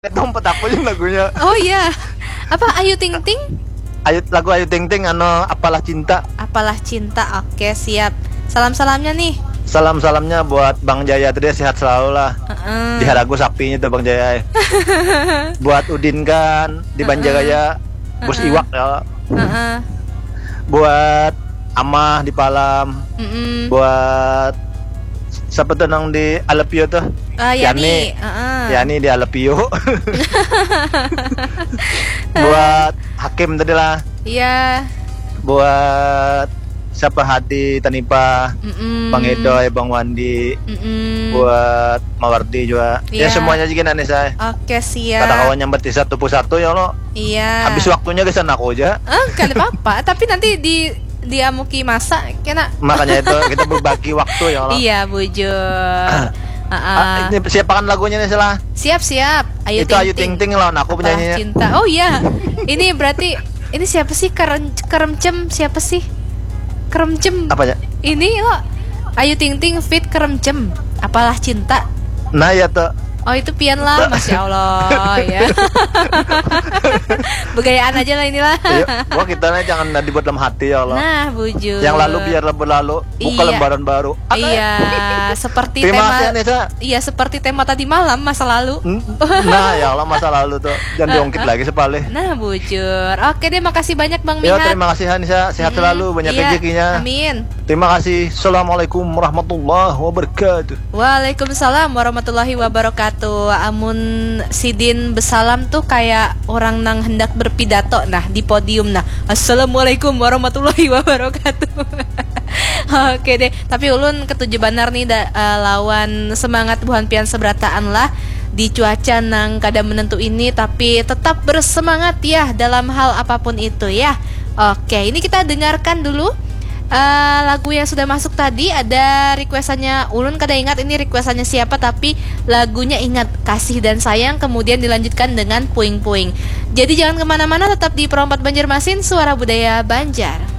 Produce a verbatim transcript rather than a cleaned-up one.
Tempat aku yang lagunya. Oh iya. Apa Ayu Ting Ting? Ayu, lagu Ayu Ting Ting anu Apalah Cinta. Apalah Cinta. Oke, siap. Salam-salamnya nih. Salam-salamnya buat Bang Jaya tadi, sehat selalu lah. Uh-uh. Di Haragu sapinya tuh Bang Jaya. Buat Udin kan di Banjaraya, uh-uh. Bos uh-uh. Iwak ya. Uh-uh. Buat Amah di Palam. Uh-uh. Buat siapa tuh nang di Alepio tuh? Uh, Yani. Uh-uh. Yani di Alepio. Buat Hakim tadi lah. Iya. Buat siapa Hati Tanipa, Mm-mm. Bang Edoy, Bang Wandi, Mm-mm. buat Mawardi juga. Iya. Ya semuanya juga nih saya. Oke, siap. Kata kawan nyamber di satu satu ya lo. Iya. Habis waktunya ke sana aku aja. Eh, gak ada apa-apa. Tapi nanti di dia muki masa kena. Makanya itu kita berbagi waktu ya lo. Iya, bujur. Uh-uh. Ah, ini siapakan lagunya nih salah. Siap-siap. Ayu Itu Ayu Ting Ting lawan aku Apalah penyanyinya. Cinta. Oh iya. Ini berarti ini siapa sih? Kerem Keremcem siapa sih? Keremcem. Apa ya? Ini lo Ayu Ting Ting fit Keremcem. Apalah Cinta. Nah ya tuh. Oh itu pian lah, Masya Allah ya. Begayaan aja lah inilah. Wah kita nih jangan dibuat dalam hati ya Allah. Nah bujur. Yang lalu biarlah berlalu, buka Iya. lembaran baru. Apa Iya, ya? seperti Terima tema. kasih Anissa. Iya seperti tema tadi malam masa lalu. Nah ya Allah masa lalu tuh jangan diungkit lagi sepale. Nah bujur. Oke deh, makasih banyak Bang Ya Mihat. terima kasih Anissa, sehat Hmm, selalu, banyak iya, rezekinya. Amin. Terima kasih. Assalamualaikum warahmatullahi wabarakatuh. Waalaikumsalam warahmatullahi wabarakatuh. Amun Sidin besalam tuh kayak orang nang hendak berpidato nah di podium nah. Assalamualaikum warahmatullahi wabarakatuh. Oke deh, tapi ulun ketujuh banar nih da, uh, lawan semangat buhan pian seberataan lah di cuaca nang kada menentu ini, tapi tetap bersemangat ya dalam hal apapun itu ya. Oke, ini kita dengarkan dulu Uh, lagu yang sudah masuk tadi. Ada requestannya ulun kada ingat ini requestannya siapa, tapi lagunya ingat Kasih dan Sayang, kemudian dilanjutkan dengan Puing Puing. Jadi jangan kemana-mana, tetap di Perompat Banjarmasin, suara budaya Banjar.